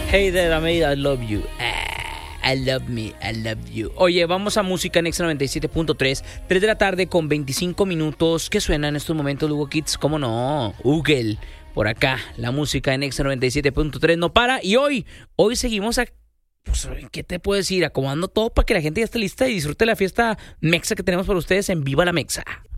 Hey there, amigo, I love you. I love me, I love you. Oye, vamos a música en Exa 97.3, 3 de la tarde con 25 minutos. ¿Qué suena en estos momentos, Lugo Kids? ¿Cómo no? Google, por acá, la música en Exa 97.3 no para. Y hoy seguimos pues, ¿qué te puedo decir? Acomodando todo para que la gente ya esté lista y disfrute la fiesta mexa que tenemos para ustedes en Viva la Mexa.